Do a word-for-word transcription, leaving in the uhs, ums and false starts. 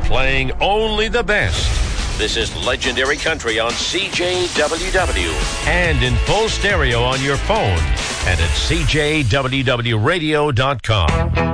playing only the best. This is Legendary Country on C J W W and in full stereo on your phone and at C J W W radio dot com.